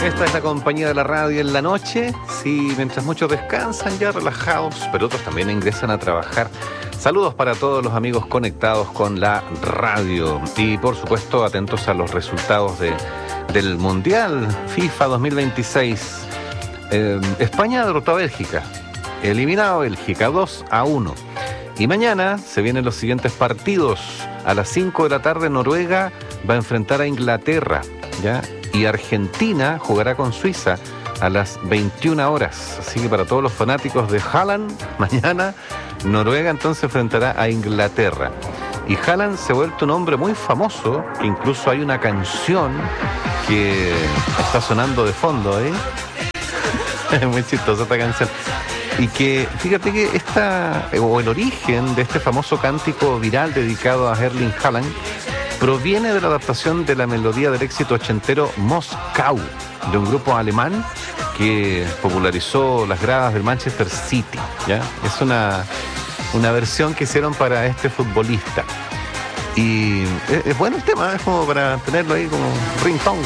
Esta es la compañía de la radio en la noche. Sí, mientras muchos descansan ya relajados, pero otros también ingresan a trabajar. Saludos para todos los amigos conectados con la radio. Y por supuesto, atentos a los resultados del Mundial FIFA 2026. España derrotó a Bélgica. Eliminado a Bélgica 2-1. Y mañana se vienen los siguientes partidos. A las 5 de la tarde Noruega va a enfrentar a Inglaterra, ¿ya? Y Argentina jugará con Suiza a las 21 horas. Así que para todos los fanáticos de Haaland, mañana Noruega entonces enfrentará a Inglaterra. Y Haaland se ha vuelto un hombre muy famoso, que incluso hay una canción que está sonando de fondo, ¿eh? Es muy chistosa esta canción. Y que, fíjate que el origen de este famoso cántico viral dedicado a Erling Haaland proviene de la adaptación de la melodía del éxito ochentero Moskau, de un grupo alemán que popularizó las gradas del Manchester City, ¿ya? Es una versión que hicieron para este futbolista. Y es bueno el tema, es como para tenerlo ahí como ringtone.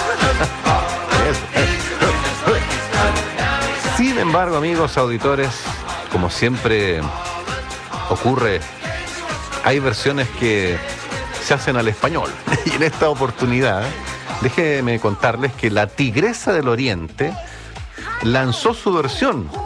Sin embargo, amigos auditores, como siempre ocurre, hay versiones que se hacen al español. Y en esta oportunidad, déjenme contarles que la Tigresa del Oriente lanzó su versión